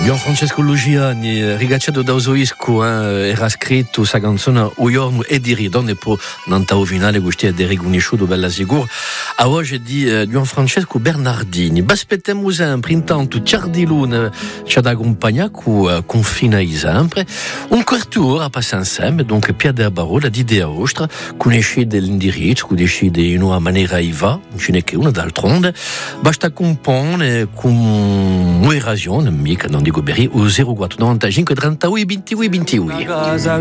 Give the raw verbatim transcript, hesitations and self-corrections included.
Gian Francesco Lugiani, rigacciato da Osoisco, eh, era scritto sa canzone Uiorno e di ridonne po nantao finale gusti e riconosciuto bella sicuro. A oggi di eh, Gian Francesco Bernardini. Baspettiamo sempre intanto Ciardilune ci ha accompagnato con confina sempre. Un quarto ora passa insieme, donc Piede a Barola di Dea Ostra, conosci dell'indirizzo, conosci di una maniera iva, non ce n'è che una d'altronde. Basta compone con un'erazione, mica non dico beri, o zero quattro novantacinque trentacinque venticinque venticinque.